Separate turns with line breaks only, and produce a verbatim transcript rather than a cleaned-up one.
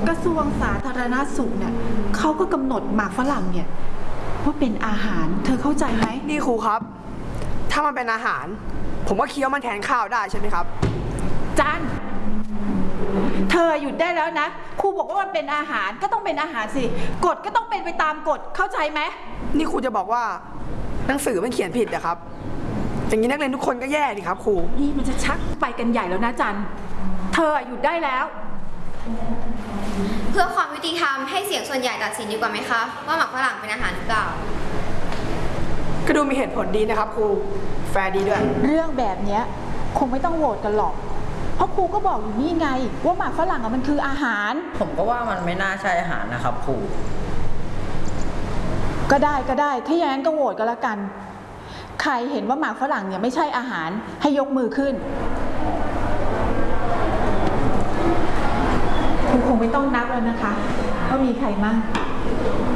กระทรวงสาธารณสุขเนี่ยเขาก็กำหนดหมากฝรั่งเนี่ยว่าเป็นอาหารเธอเข้าใจไหม
นี่ครูครับถ้ามันเป็นอาหารผมก็เคี้ยวมันแทนข้าวได้ใช่ไหมครับ
จันเธอหยุดได้แล้วนะครูบอกว่ามันเป็นอาหารก็ต้องเป็นอาหารสิกฎก็ต้องเป็นไปตามกฎเข้าใจไหม
นี่ครูจะบอกว่าหนังสือมันเขียนผิดนะครับอย่างนี้นักเรียนทุกคนก็แย่ดิครับครู
นี่มันจะชักไปกันใหญ่แล้วนะจันเธอหยุดได้แล้ว
เพื่อความยุติธรรมให้เสียงส่วนใหญ่ตัดสินดีกว่าไหมคะว่าหมากฝรั่งเป็นอาหารหรือเปล่า
ก็ดูมีเหตุผลดีนะครับครูแฟร์ดีด้วย
เรื่องแบบนี้คงไม่ต้องโหวตกันหรอกเพราะครูก็บอกอยู่นี่ไงว่าหมากฝรั่งมันคืออาหาร
ผมก็ว่ามันไม่น่าใช่อาหารนะครับครู
ก็ได้ก็ได้ถ้าอย่างนั้นก็โหวตกันละกันใครเห็นว่าหมากฝรั่งเนี่ยไม่ใช่อาหารให้ยกมือขึ้นครูคงไม่ต้องนับแล้วนะคะว่ามีใครมั่ง